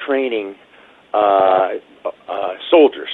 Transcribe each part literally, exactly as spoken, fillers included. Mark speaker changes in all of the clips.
Speaker 1: training uh, uh, soldiers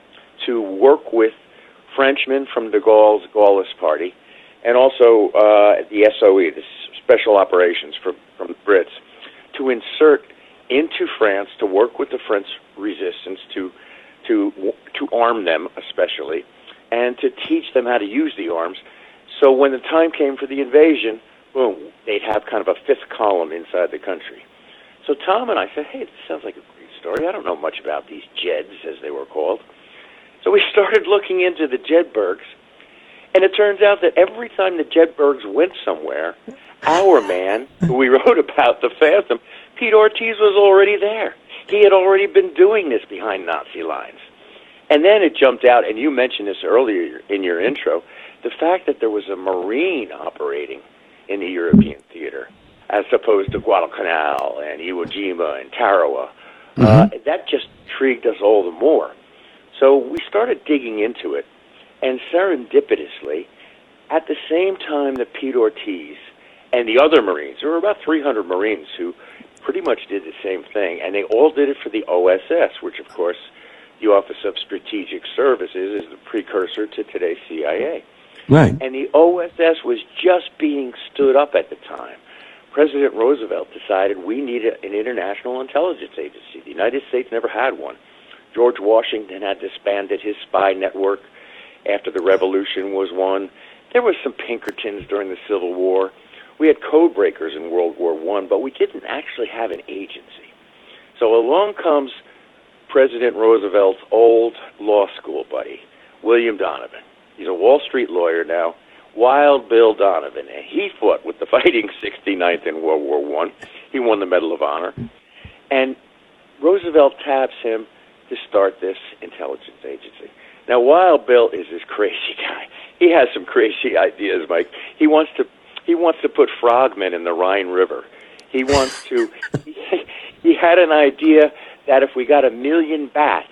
Speaker 1: to work with Frenchmen from de Gaulle's Gaullist Party, and also uh, the S O E, the Special Operations for, from the Brits, to insert into France to work with the French resistance to to to arm them, especially, and to teach them how to use the arms. So when the time came for the invasion, boom, they'd have kind of a fifth column inside the country. So Tom and I said, hey, this sounds like a great story. I don't know much about these Jeds, as they were called. So we started looking into the Jedburghs, and it turns out that every time the Jedburghs went somewhere, our man, who we wrote about, the Phantom, Pete Ortiz, was already there. He had already been doing this behind Nazi lines. And then it jumped out, and you mentioned this earlier in your intro, the fact that there was a Marine operating in the European theater, as opposed to Guadalcanal and Iwo Jima and Tarawa. Mm-hmm. Uh, that just intrigued us all the more. So we started digging into it, and serendipitously, at the same time that Pete Ortiz and the other Marines, there were about three hundred Marines who pretty much did the same thing, and they all did it for the O S S, which, of course, the Office of Strategic Services is the precursor to today's C I A.
Speaker 2: Right.
Speaker 1: And the O S S was just being stood up at the time. President Roosevelt decided we needed an international intelligence agency. The United States never had one. George Washington had disbanded his spy network after the Revolution was won. There was some Pinkertons during the Civil War. We had code breakers in World War One, but we didn't actually have an agency. So along comes President Roosevelt's old law school buddy, William Donovan. He's a Wall Street lawyer now, Wild Bill Donovan, and he fought with the Fighting sixty-ninth in World War One. He won the Medal of Honor. And Roosevelt taps him to start this intelligence agency. Now, Wild Bill is this crazy guy. He has some crazy ideas, Mike. He wants to he wants to put frogmen in the Rhine River. He wants to he, he had an idea that if we got a million bats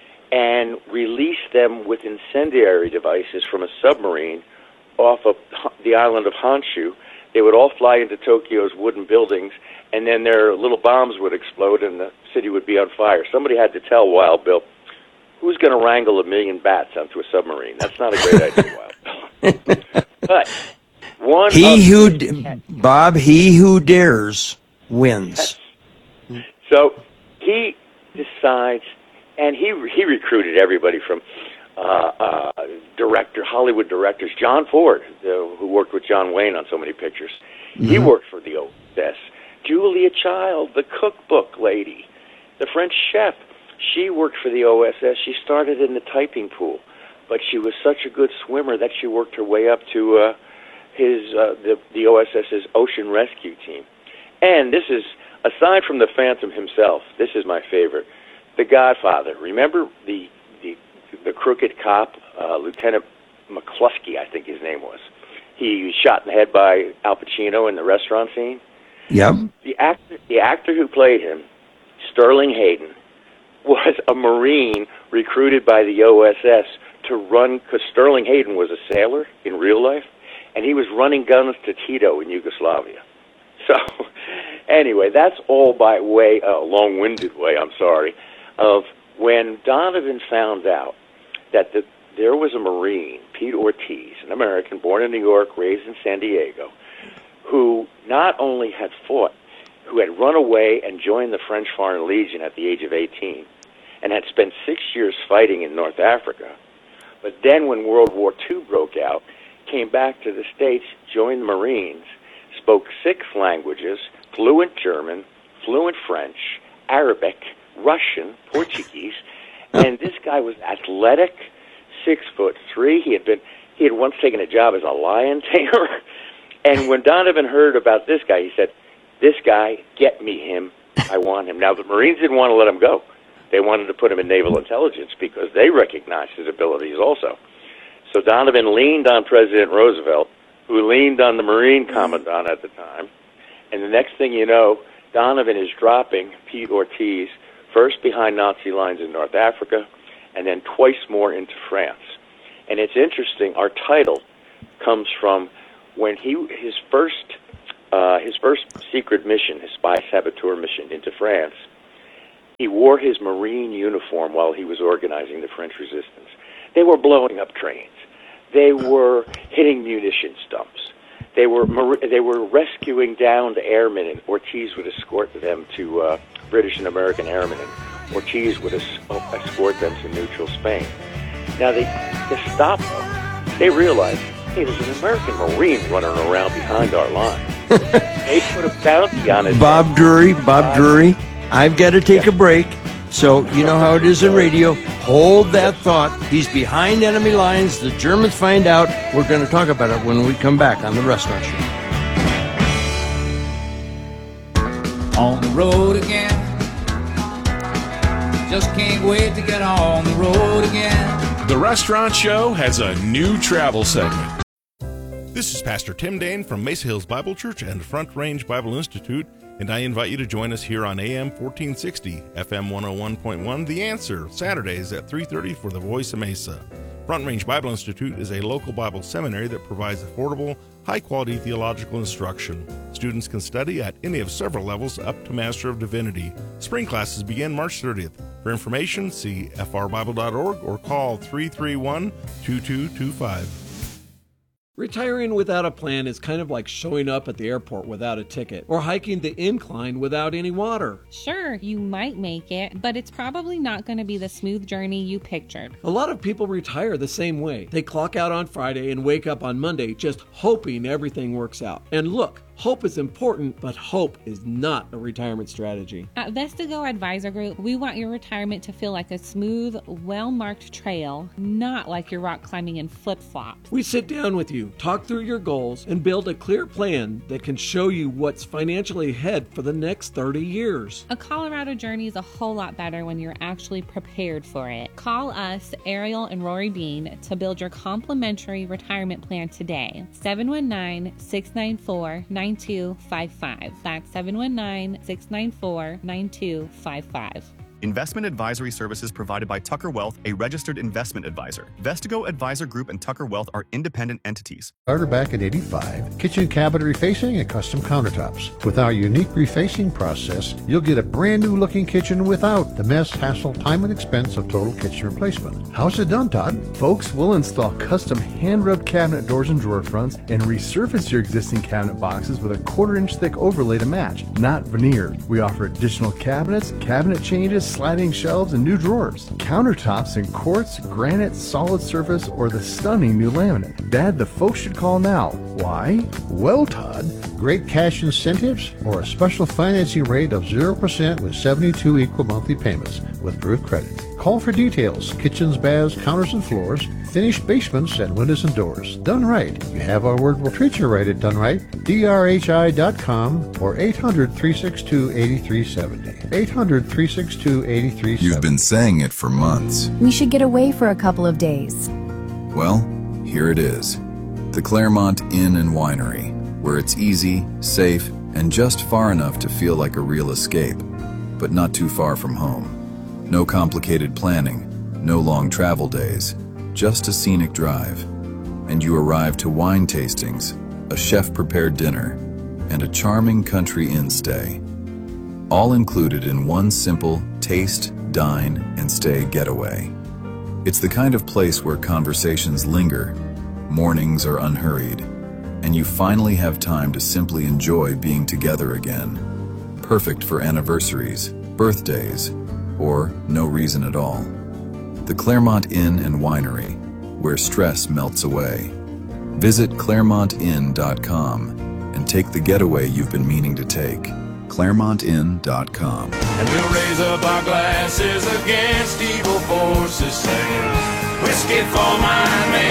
Speaker 1: and released them with incendiary devices from a submarine off of the island of Honshu, they would all fly into Tokyo's wooden buildings, and then their little bombs would explode and the city would be on fire. Somebody had to tell Wild Bill, who's going to wrangle a million bats onto a submarine? That's not a great idea, Wild Bill. But one
Speaker 2: he who, d- Bob, he who dares wins.
Speaker 1: So he decides, and he he recruited everybody from uh, uh, director, Hollywood directors. John Ford, the, who worked with John Wayne on so many pictures, mm-hmm. he worked for the O S S. Julia Child, the cookbook lady, the French chef, she worked for the O S S. She started in the typing pool, but she was such a good swimmer that she worked her way up to uh, his uh, the the OSS's ocean rescue team. And this is, aside from the Phantom himself, this is my favorite. The Godfather. Remember the the, the crooked cop, uh, Lieutenant McCluskey, I think his name was. He was shot in the head by Al Pacino in the restaurant scene.
Speaker 2: Yep.
Speaker 1: The actor, the actor who played him, Sterling Hayden, was a Marine recruited by the O S S to run, because Sterling Hayden was a sailor in real life, and he was running guns to Tito in Yugoslavia. So, anyway, that's all by way, a uh, long-winded way, I'm sorry, of when Donovan found out that the, there was a Marine, Pete Ortiz, an American born in New York, raised in San Diego, who not only had fought, who had run away and joined the French Foreign Legion at the age of eighteen, and had spent six years fighting in North Africa, but then when World War Two broke out, came back to the States, joined the Marines, spoke six languages, fluent German, fluent French, Arabic, Russian, Portuguese, and this guy was athletic, six foot three. He had been he had once taken a job as a lion tamer. And when Donovan heard about this guy, he said, "This guy, get me him. I want him." Now, the Marines didn't want to let him go. They wanted to put him in naval intelligence because they recognized his abilities also. So Donovan leaned on President Roosevelt, who leaned on the Marine commandant at the time. And the next thing you know, Donovan is dropping Pete Ortiz first behind Nazi lines in North Africa, and then twice more into France. And it's interesting, our title comes from when he his first uh, his first secret mission, his spy saboteur mission into France. He wore his Marine uniform while he was organizing the French resistance. They were blowing up trains. They were hitting munition stumps. They were they were rescuing downed airmen, and Ortiz would escort them to uh, British and American airmen, and Ortiz would es- escort them to neutral Spain. Now, the Gestapo, they realized, hey, there's an American Marine running around behind our line. They put a bounty on his
Speaker 2: Bob
Speaker 1: head.
Speaker 2: Drury, Bob Drury, I've got to take a break. So, you know how it is in radio. Hold that thought. He's behind enemy lines. The Germans find out. We're going to talk about it when we come back on The Restaurant Show.
Speaker 3: On the road again. Just can't wait to get on the road again.
Speaker 4: The Restaurant Show has a new travel segment.
Speaker 5: This is Pastor Tim Dane from Mesa Hills Bible Church and Front Range Bible Institute, and I invite you to join us here on A M fourteen sixty, F M one oh one point one, The Answer, Saturdays at three thirty for the Voice of Mesa. Front Range Bible Institute is a local Bible seminary that provides affordable, high-quality theological instruction. Students can study at any of several levels up to Master of Divinity. Spring classes begin March thirtieth. For information, see f r bible dot org or call three three one, two two two five.
Speaker 6: Retiring without a plan is kind of like showing up at the airport without a ticket or hiking the incline without any water.
Speaker 7: Sure, you might make it, but it's probably not going to be the smooth journey you pictured.
Speaker 6: A lot of people retire the same way. They clock out on Friday and wake up on Monday just hoping everything works out. And look, hope is important, but hope is not a retirement strategy.
Speaker 7: At Vestigo Advisor Group, we want your retirement to feel like a smooth, well-marked trail, not like you're rock climbing in flip-flops.
Speaker 6: We sit down with you, talk through your goals, and build a clear plan that can show you what's financially ahead for the next thirty years.
Speaker 7: A Colorado journey is a whole lot better when you're actually prepared for it. Call us, Ariel and Rory Bean, to build your complimentary retirement plan today. seven one nine, six nine four, nine two five five. That's seven one nine, six nine four, nine two five five.
Speaker 8: Investment advisory services provided by Tucker Wealth, a registered investment advisor. Vestigo Advisor Group and Tucker Wealth are independent entities.
Speaker 9: Starter back at eighty-five, kitchen cabinet refacing and custom countertops. With our unique refacing process, you'll get a brand new looking kitchen without the mess, hassle, time, and expense of total kitchen replacement. How's it done, Todd?
Speaker 10: Folks, we'll install custom hand-rubbed cabinet doors and drawer fronts and resurface your existing cabinet boxes with a quarter-inch thick overlay to match, not veneered. We offer additional cabinets, cabinet changes, sliding shelves, and new drawers. Countertops in quartz, granite, solid surface, or the stunning new laminate. Dad, the folks should call now. Why?
Speaker 9: Well, Todd, great cash incentives or a special financing rate of zero percent with seventy-two equal monthly payments with approved credit. Call for details. Kitchens, baths, counters, and floors. Finished basements and windows and doors. Done right. You have our word, we'll treat you right at Done Right. D R H I dot com or eight hundred, three six two, eight three seven zero. eight hundred, three six two, eight three seven zero.
Speaker 11: You've been saying it for months.
Speaker 12: We should get away for a couple of days.
Speaker 11: Well, here it is. The Claremont Inn and Winery, where it's easy, safe, and just far enough to feel like a real escape, but not too far from home. No complicated planning, no long travel days, just a scenic drive. And you arrive to wine tastings, a chef-prepared dinner, and a charming country inn stay. All included in one simple taste, dine, and stay getaway. It's the kind of place where conversations linger, mornings are unhurried, and you finally have time to simply enjoy being together again. Perfect for anniversaries, birthdays, or no reason at all. The Claremont Inn and Winery, where stress melts away. Visit claremont inn dot com and take the getaway you've been meaning to take. claremont inn dot com.
Speaker 3: And we'll raise up our glasses against evil forces, saying, whiskey for my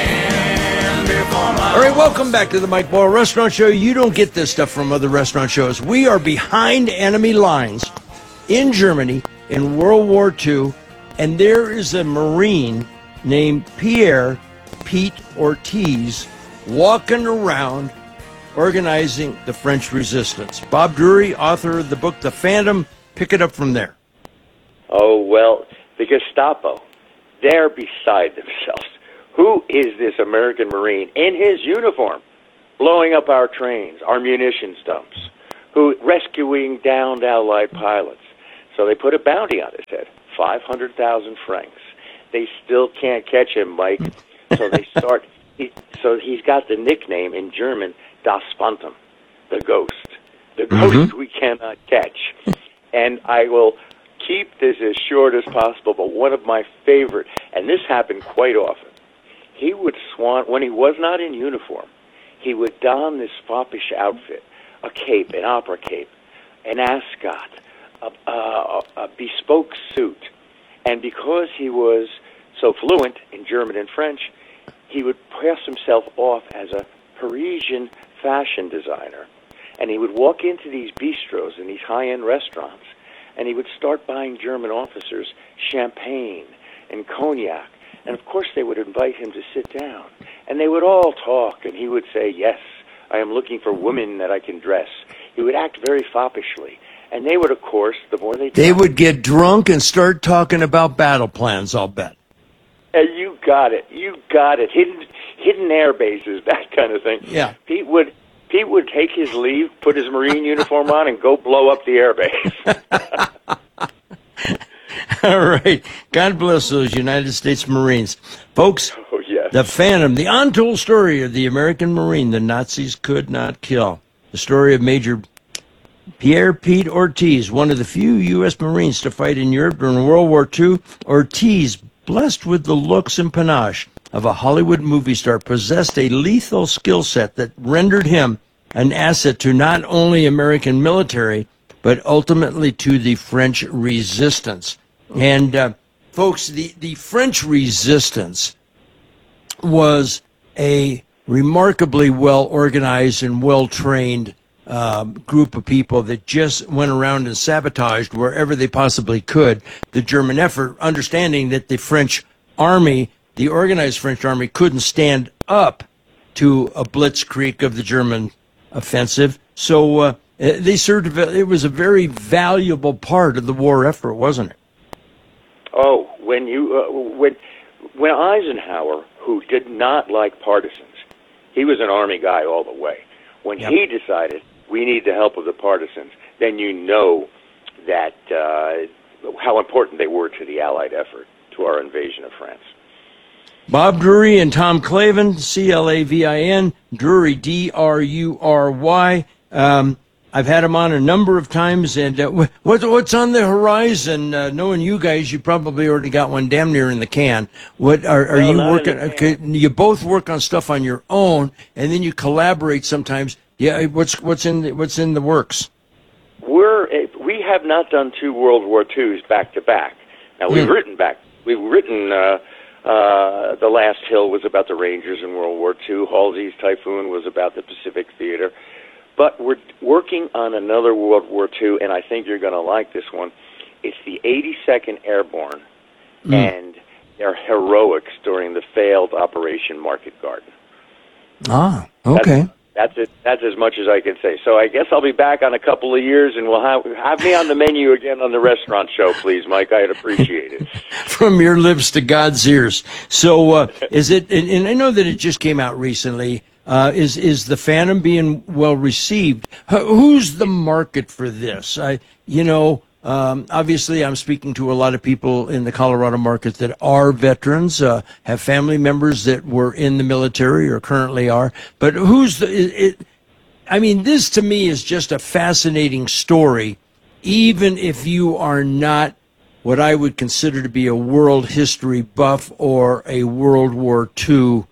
Speaker 3: man, beer for my...
Speaker 2: All right, welcome back to the Mike Boyle Restaurant Show. You don't get this stuff from other restaurant shows. We are behind enemy lines in Germany in World War Two, and there is a Marine named Pierre Pete Ortiz walking around organizing the French resistance. Bob Drury, author of the book The Phantom, pick it up from there.
Speaker 1: Oh, well, the Gestapo, they're beside themselves. Who is this American Marine in his uniform blowing up our trains, our munition dumps, who rescuing downed Allied pilots? So they put a bounty on his head, five hundred thousand francs. They still can't catch him, Mike. So they start. He, so he's got the nickname in German, Das Phantom, the ghost. The ghost mm-hmm. we cannot catch. And I will keep this as short as possible, but one of my favorite, and this happened quite often, he would swan, when he was not in uniform, he would don this foppish outfit, a cape, an opera cape, an ascot, a, a, a bespoke suit. And because he was so fluent in German and French, he would pass himself off as a Parisian fashion designer. And he would walk into these bistros and these high-end restaurants, and he would start buying German officers champagne and cognac. And, of course, they would invite him to sit down. And they would all talk, and he would say, yes, I am looking for women that I can dress. He would act very foppishly. And they would, of course, the more they
Speaker 2: They would get drunk and start talking about battle plans, I'll bet.
Speaker 1: And you got it. You got it. Hidden hidden air bases, that kind of thing.
Speaker 2: Yeah.
Speaker 1: Pete would Pete would take his leave, put his Marine uniform on, and go blow up the air base.
Speaker 2: All right. God bless those United States Marines. Folks,
Speaker 1: oh, yes.
Speaker 2: The Phantom, the untold story of the American Marine the Nazis could not kill. The story of Major Pierre Pete Ortiz, one of the few U S Marines to fight in Europe during World War Two. Ortiz, blessed with the looks and panache of a Hollywood movie star, possessed a lethal skill set that rendered him an asset to not only American military, but ultimately to the French resistance. And, uh, folks, the, the French resistance was a remarkably well-organized and well-trained um, group of people that just went around and sabotaged wherever they possibly could the German effort, understanding that the French army, the organized French army, couldn't stand up to a blitzkrieg of the German offensive. So uh, they served. It was a very valuable part of the war effort, wasn't it?
Speaker 1: Oh, when you uh, when when Eisenhower, who did not like partisans, he was an army guy all the way. When yep. he decided we need the help of the partisans, then you know that uh, how important they were to the Allied effort, to our invasion of France.
Speaker 2: Bob Drury and Tom Clavin, C L A V I N, Drury, D R U R Y. Um, I've had him on a number of times, and uh, what, what's on the horizon? Uh, knowing you guys, you probably already got one damn near in the can. What are, are
Speaker 1: no,
Speaker 2: you working?
Speaker 1: Okay,
Speaker 2: you both work on stuff on your own, and then you collaborate sometimes. Yeah, what's what's in the, what's in the works?
Speaker 1: We're we have not done two World War Twos back to back. Now we've mm. written back. We've written. Uh, uh, The Last Hill was about the Rangers in World War Two. Halsey's Typhoon was about the Pacific Theater. But we're working on another World War Two, and I think you're going to like this one. It's the eighty-second Airborne mm. and their heroics during the failed Operation Market Garden.
Speaker 2: Ah, okay.
Speaker 1: That's, that's it. That's as much as I can say. So I guess I'll be back on a couple of years, and we'll have, have me on the menu again on the restaurant show, please, Mike. I'd appreciate it.
Speaker 2: From your lips to God's ears. So uh, is it, and, and I know that it just came out recently, Uh, is is the Phantom being well received? Who's the market for this? I, you know, um, obviously I'm speaking to a lot of people in the Colorado market that are veterans, uh, have family members that were in the military or currently are. But who's the? It, it, I mean, this to me is just a fascinating story, even if you are not what I would consider to be a world history buff or a World War Two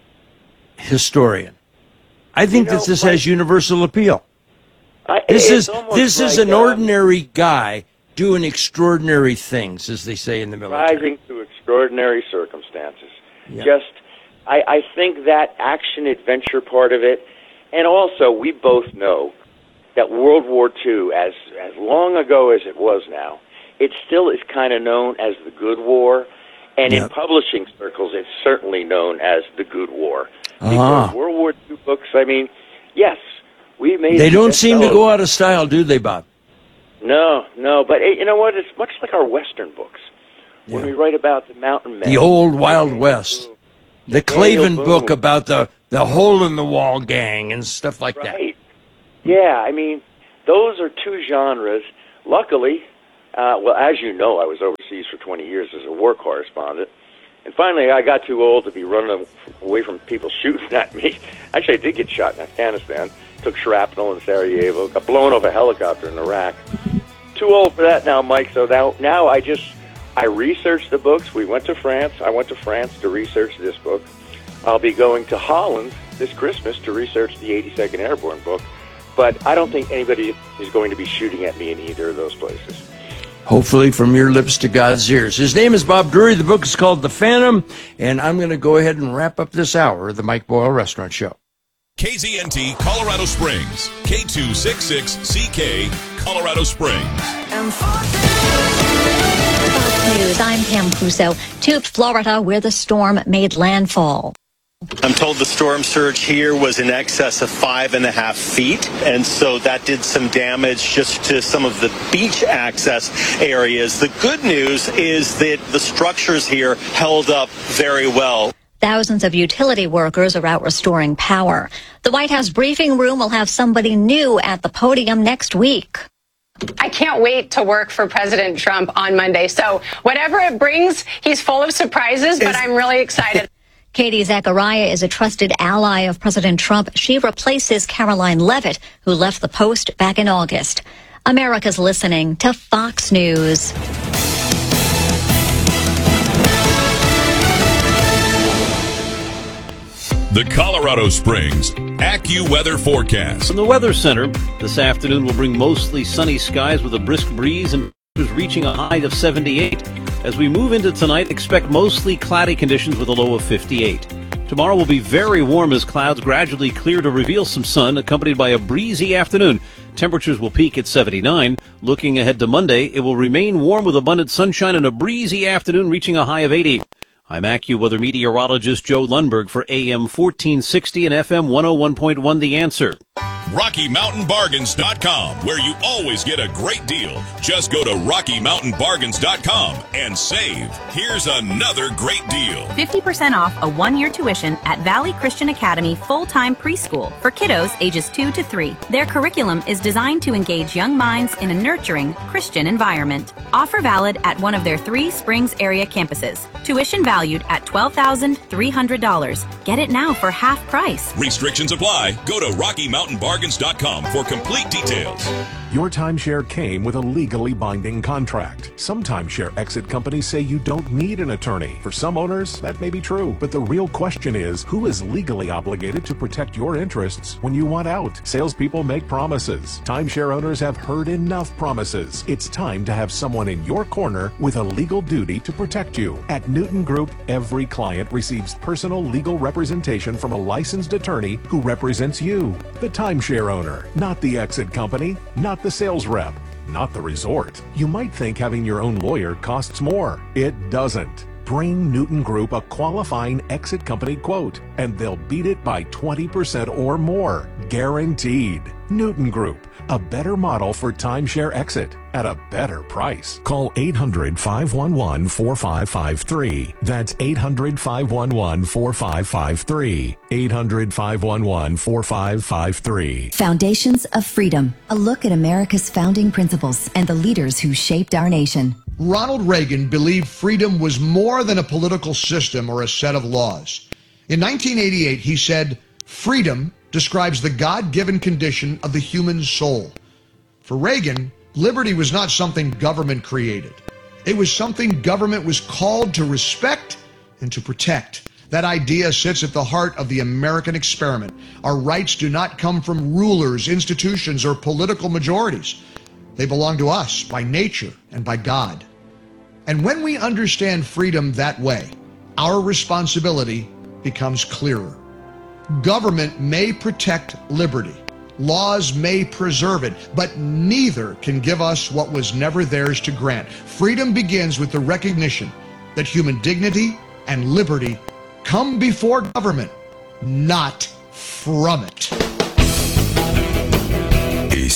Speaker 2: historian. I think you know, that this like, has universal appeal.
Speaker 1: I,
Speaker 2: this is this
Speaker 1: like,
Speaker 2: is an
Speaker 1: uh,
Speaker 2: ordinary guy doing extraordinary things, as they say in the military.
Speaker 1: Rising to extraordinary circumstances.
Speaker 2: Yep.
Speaker 1: Just, I, I think that action adventure part of it, and also we both know that World War Two, as as long ago as it was now, it still is kind of known as the Good War. And yep. in publishing circles, it's certainly known as the Good War. Because
Speaker 2: uh-huh.
Speaker 1: World War Two books, I mean, yes, we made...
Speaker 2: They don't seem to go out of style, do they, Bob?
Speaker 1: No, no, but you know what? It's much like our Western books. When yeah. we write about the mountain men.
Speaker 2: The old Wild West. The Clavin book about the, the hole-in-the-wall gang and stuff like
Speaker 1: right.
Speaker 2: that.
Speaker 1: Right. Yeah, I mean, those are two genres. Luckily, Uh, well, as you know, I was overseas for twenty years as a war correspondent. And finally, I got too old to be running away from people shooting at me. Actually, I did get shot in Afghanistan. Took shrapnel in Sarajevo. Got blown off a helicopter in Iraq. Too old for that now, Mike. So now, now I just, I researched the books. We went to France. I went to France to research this book. I'll be going to Holland this Christmas to research the eighty-second Airborne book. But I don't think anybody is going to be shooting at me in either of those places.
Speaker 2: Hopefully from your lips to God's ears. His name is Bob Drury. The book is called The Phantom, and I'm going to go ahead and wrap up this hour of the Mike Boyle Restaurant Show.
Speaker 4: K Z N T Colorado Springs, K two sixty-six C K, Colorado Springs.
Speaker 13: Fox News, I'm Pam Crusoe. To Florida, where the storm made landfall.
Speaker 14: I'm told the storm surge here was in excess of five and a half feet, and so that did some damage just to some of the beach access areas. The good news is that the structures here held up very well.
Speaker 13: Thousands of utility workers are out restoring power. The White House briefing room will have somebody new at the podium next week.
Speaker 15: I can't wait to work for President Trump on Monday. So whatever it brings, he's full of surprises, but I'm really excited.
Speaker 13: Katie Zachariah is a trusted ally of President Trump. She replaces Caroline Leavitt, who left the post back in August. America's listening to Fox News.
Speaker 4: The Colorado Springs AccuWeather forecast.
Speaker 16: From the Weather Center, this afternoon will bring mostly sunny skies with a brisk breeze and reaching a high of seventy-eight. As we move into tonight, expect mostly cloudy conditions with a low of fifty-eight. Tomorrow will be very warm as clouds gradually clear to reveal some sun, accompanied by a breezy afternoon. Temperatures will peak at seventy-nine. Looking ahead to Monday, it will remain warm with abundant sunshine and a breezy afternoon reaching a high of eighty. I'm AccuWeather meteorologist Joe Lundberg for A M fourteen sixty and F M one oh one point one The Answer.
Speaker 4: Rocky Mountain Bargains dot com, where you always get a great deal. Just go to Rocky Mountain Bargains dot com and save. Here's another great deal.
Speaker 17: fifty percent off a one-year tuition at Valley Christian Academy full-time preschool for kiddos ages two to three. Their curriculum is designed to engage young minds in a nurturing Christian environment. Offer valid at one of their three Springs area campuses. Tuition valued at twelve thousand three hundred dollars. Get it now for half price.
Speaker 4: Restrictions apply. Go to Rocky Mountain Bargains dot com for complete details.
Speaker 18: Your timeshare came with a legally binding contract. Some timeshare exit companies say you don't need an attorney. For some owners, that may be true. But the real question is, who is legally obligated to protect your interests when you want out? Salespeople make promises. Timeshare owners have heard enough promises. It's time to have someone in your corner with a legal duty to protect you. At Newton Group, every client receives personal legal representation from a licensed attorney who represents you, the timeshare owner, not the exit company, not the sales rep, not the resort. You might think having your own lawyer costs more. It doesn't. Bring Newton Group a qualifying exit company quote, and they'll beat it by twenty percent or more. Guaranteed. Newton Group, a better model for timeshare exit at a better price. Call eight hundred, five one one, four five five three. That's eight hundred, five one one, four five five three. eight hundred, five one one, four five five three.
Speaker 12: Foundations of Freedom. A look at America's founding principles and the leaders who shaped our nation.
Speaker 19: Ronald Reagan believed freedom was more than a political system or a set of laws. In nineteen eighty-eight, he said, "Freedom describes the God-given condition of the human soul." For Reagan, liberty was not something government created. It was something government was called to respect and to protect. That idea sits at the heart of the American experiment. Our rights do not come from rulers, institutions, or political majorities. They belong to us by nature and by God. And when we understand freedom that way, our responsibility becomes clearer. Government may protect liberty. Laws may preserve it, but neither can give us what was never theirs to grant. Freedom begins with the recognition that human dignity and liberty come before government, not from it.
Speaker 20: A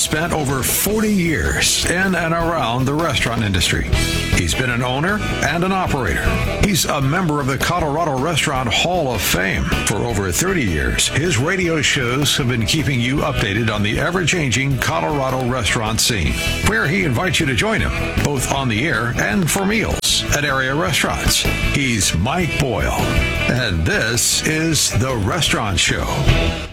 Speaker 20: spent over forty years in and around the restaurant industry. He's been an owner and an operator. He's a member of the Colorado Restaurant Hall of Fame. For over thirty years, his radio shows have been keeping you updated on the ever-changing Colorado restaurant scene, where he invites you to join him, both on the air and for meals at area restaurants. He's Mike Boyle, and this is The Restaurant Show.